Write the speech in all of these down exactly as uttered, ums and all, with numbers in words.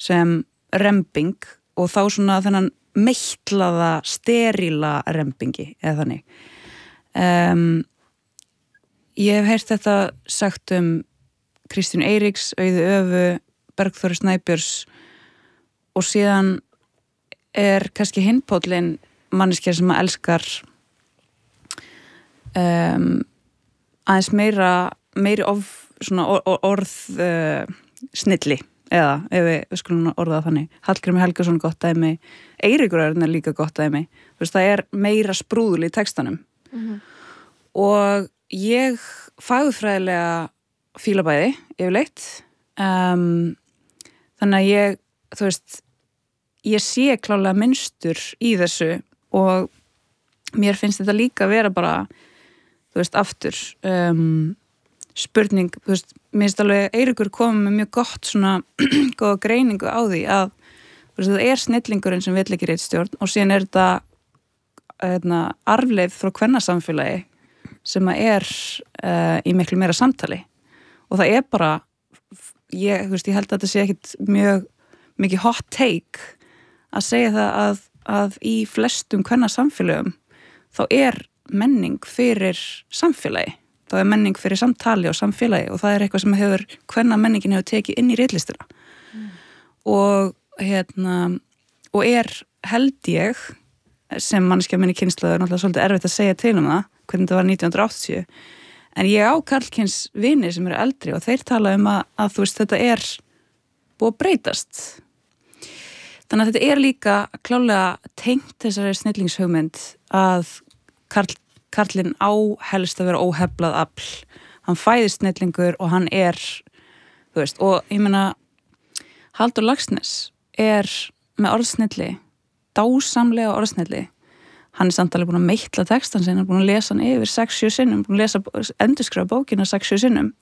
sem rembing og þá svona þennan meitlaða, steríla rembingi eða þannig. Um, ég hef heyrt þetta sagt um Kristínu Eiríks, Auði Övu, Bergþóru Snæbjörns og síðan er kannski hinpóllinn manneskja sem að elskar um, aðeins meira meiri of svona or, orð uh, snilli eða ef við skulum orða þannig Hallgrímur Helgason gott dæmi Eiríkur er líka gott dæmi þú veist það er meira sprúðul í textanum mm-hmm. og ég fagurfræðilega fíla bæði yfirleitt um, þannig að ég þú veist ég sé klálega mynstur í þessu og mér finnst þetta líka að vera bara þú veist aftur um, spurning, þú veist, mér finnst alveg Eiríkur komið með mjög gott svona góða greiningu á því að þú veist, það er snillingurinn sem vill ekki ritstjórn og síðan er þetta eðna, arfleið frá kvennasamfélagi sem að er uh, í miklu meira samtali og það er bara ég, þú veist, ég held að þetta sé ekkit mjög mikið hot take að segja það að, að í flestum kvennasamfélögum þá er menning fyrir samfélagi þá er menning fyrir samtali og samfélagi og það er eitthvað sem hefur, hvenna menningin hefur tekið inn í ritlistina mm. og hérna og er held ég sem manneskja minni kynslóð er náttúrulega svolítið erfitt að segja til um það hvernig þetta var nítján hundruð og áttatíu en ég á karlkyns vini sem eru eldri og þeir tala um að, að þú veist þetta er búið að breytast þannig að þetta er líka klálega tengt þessari snillingshugmynd að karl Karlinn á helst að vera óheflað afl. Hann fæðist snillingur og hann er, þú veist, og ég meina, Halldór Laxness er með orðsnilli, dásamlega orðsnilli. Hann er samt alveg búin að meitla textan sinna, búin að lesa hann yfir sex sjö sinnum, búin að lesa, endurskrifa bókina sex sjö sinnum.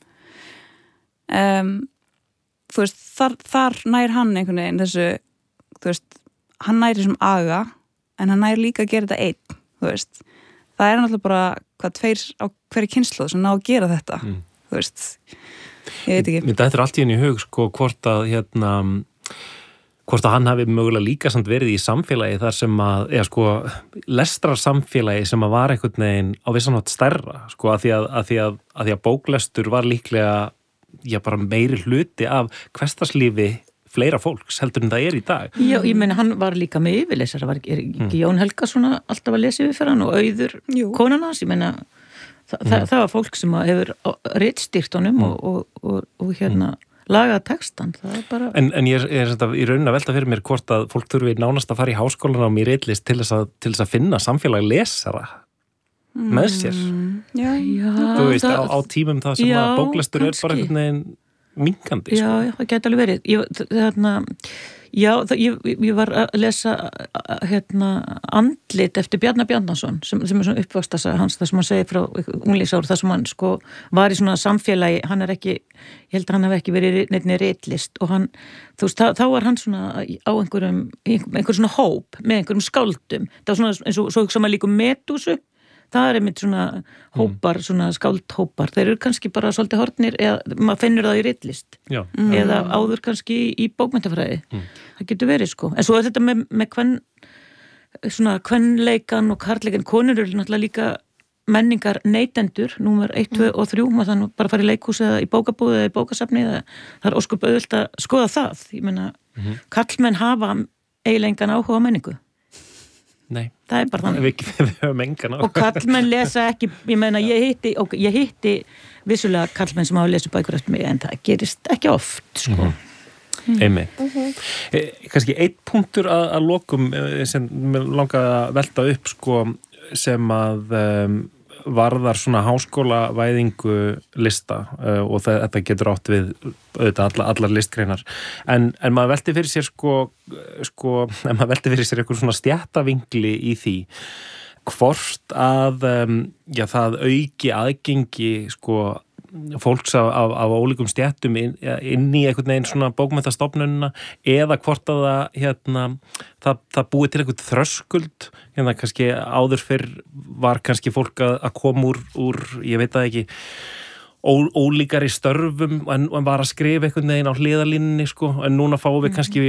Um, þú veist, þar, þar nær hann einhvern veginn þessu, þú veist, hann nær þessum aga, en hann nær líka að gera þetta einn, þú veist. Það er náttúrulega bara hvað tveir á hverju kynslóð sem ná að gera þetta, mm. þú veist, ég veit ekki. Mér dættir allt í henni í hug, sko, hvort að, hérna, hvort að hann hafi mögulega líka samt verið í samfélagi þar sem að, eða sko, lestrar samfélagi sem að var einhvern veginn á vissanátt stærra, sko, að því að, að, því að, að því að bóklestur var líklega, já, bara meiri hluti af hversdagslífi fleira fólks heldur en það er í dag. Já, ég meina, hann var líka með yfirlesara, var ekki, ekki mm. Jón Helgason alltaf að lesa yfir fyrir hann og Auður konan hans, ég meina, þa mm. það, það var fólk sem hefur ritstýrt honum mm. og, og, og, og hérna mm. lagað textan, það er bara... En, en ég er, er þetta, í raunin að velta fyrir mér hvort að fólk þurfi nánast að fara í háskólan á mér ritlist til þess að, til þess að finna samfélag lesara mm. með sér. Já, já. Þú veist, það, á, á tímum það sem já, að bóklestur er bara einhvern veginn minkandi, já, sko. Já, það geti alveg verið. Ég, þarna, já, það, ég, ég var að lesa hérna, andlit eftir Bjarna Bjarnason sem, sem er svona uppvaxtasa hans, það sem hann segir frá unglingsári, það sem hann sko var í svona samfélagi, hann er ekki, ég held að hann hef ekki verið neittni ritlist og hann, þú veist, þá, þá var hann svona á einhverjum, einhverjum svona hóp með einhverjum skáldum, það var svona eins og svo hugsa maður líka um Medúsu, það er einmitt svona hópar, mm. svona skáldhópar, þeir eru kannski bara svolítið hortnir eða maður finnur það í ritlist mm. eða áður kannski í bókmenntafræði mm. það getur verið sko en svo er þetta með, með kven, svona kvenleikan og karleikan konur eru náttúrulega líka menningar neytendur, númer eitt, tvö og þrjú maður þannig bara fara í leikhús eða í bókabúð eða í bókasafni eða það er óskup auðvelt að skoða það, ég meina mm. karlmenn hafa eiginlega engan áhuga á menningu. Nei, það er bara þannig. Við, við höfum engan á. Og karlmenn lesa ekki, ég meina, ég hitti, okay, ég hitti vissulega karlmenn sem hafa lesið bækur eftir mig, en það gerist ekki oft, sko. Mm-hmm. Einmitt. Mm-hmm. E, kannski einn punktur að, að lokum sem langa að velta upp, sko, sem að um, varðar svona háskólavæðingu lista uh, og það, þetta getur átt við auðvitað allar, allar listgreinar en, en maður velti fyrir sér sko, sko en maður velti fyrir sér eitthvað svona stjættavingli í því hvort að um, já, það auki aðgengi sko fólks af, af, af ólíkum stjættum inn, inn í einhvern veginn svona bókmenntastofnunina eða hvort að það, hérna, það, það búið til einhvern þröskuld hérna kannski áður fyrr var kannski fólk að, að koma úr, úr, ég veit það ekki, ó, ólíkari störfum en, en var að skrifa einhvern veginn á hliðarlínunni sko, en núna fáum við kannski